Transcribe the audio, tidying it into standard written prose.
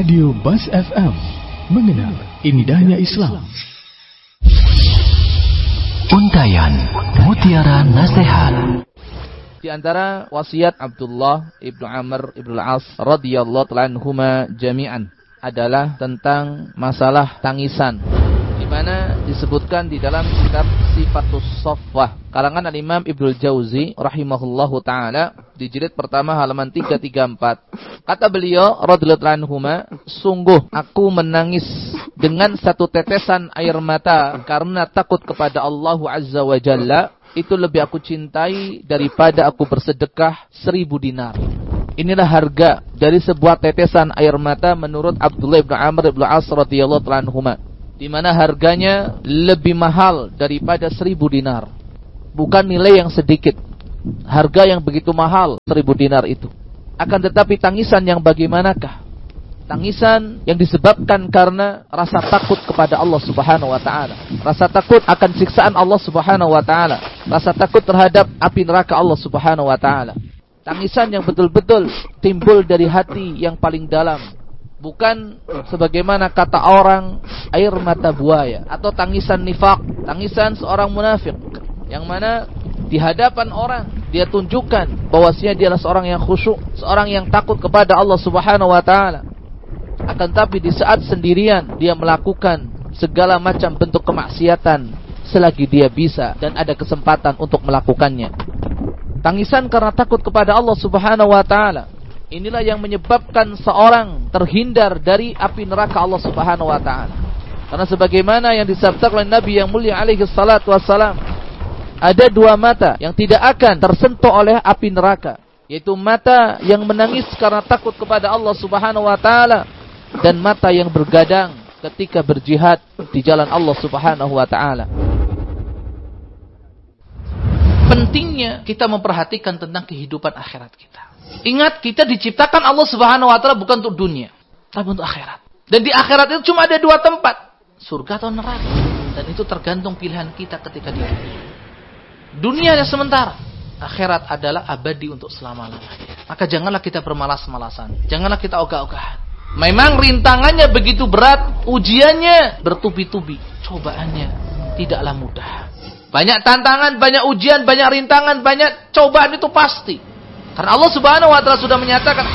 Radio Bas FM, mengenal indahnya Islam. Untayan Mutiara Nasihat. Di antara wasiat Abdullah ibnu Amr ibnu Al-As radhiyallahu ta'ala anhuma jami'an adalah tentang masalah tangisan, di mana disebutkan di dalam kitab Sifatus Shaffah karangan Al-Imam Ibnul Jauzi rahimahullahu taala di jilid pertama halaman 334. Kata beliau radhiyallahu ta'ala anhuma, sungguh aku menangis dengan satu tetesan air mata karena takut kepada Allah Azza wa Jalla, itu lebih aku cintai daripada aku bersedekah 1000 dinar. Inilah harga dari sebuah tetesan air mata menurut Abdullah ibn Amr ibn Al-As radhiyallahu ta'ala anhuma, di mana harganya lebih mahal daripada 1000 dinar. Bukan nilai yang sedikit, harga yang begitu mahal 1000 dinar itu. Akan tetapi tangisan yang bagaimanakah? Tangisan yang disebabkan karena rasa takut kepada Allah Subhanahu wa taala, rasa takut akan siksaan Allah Subhanahu wa taala, rasa takut terhadap api neraka Allah Subhanahu wa taala. Tangisan yang betul-betul timbul dari hati yang paling dalam, bukan sebagaimana kata orang air mata buaya atau tangisan nifak, tangisan seorang munafik yang mana di hadapan orang dia tunjukkan bahwasanya dia adalah seorang yang khusyuk, seorang yang takut kepada Allah Subhanahu wa taala. Akan tapi di saat sendirian dia melakukan segala macam bentuk kemaksiatan selagi dia bisa dan ada kesempatan untuk melakukannya. Tangisan karena takut kepada Allah Subhanahu wa taala, inilah yang menyebabkan seorang terhindar dari api neraka Allah Subhanahu wa taala. Karena sebagaimana yang disabdakan oleh Nabi yang mulia alaihi salatu wassalam, ada dua mata yang tidak akan tersentuh oleh api neraka, yaitu mata yang menangis karena takut kepada Allah Subhanahu wa taala dan mata yang bergadang ketika berjihad di jalan Allah Subhanahu wa taala. Pentingnya kita memperhatikan tentang kehidupan akhirat kita. Ingat, kita diciptakan Allah Subhanahu wa taala bukan untuk dunia, tapi untuk akhirat. Dan di akhirat itu cuma ada dua tempat, surga atau neraka. Dan itu tergantung pilihan kita ketika di dunia. Dunia yang sementara, akhirat adalah abadi untuk selama-lamanya. Maka janganlah kita bermalas-malasan, janganlah kita ogah-ogahan. Memang rintangannya begitu berat, ujiannya bertubi-tubi, cobaannya tidaklah mudah. Banyak tantangan, banyak ujian, banyak rintangan, banyak cobaan, itu pasti. Karena Allah Subhanahu wa taala sudah menyatakan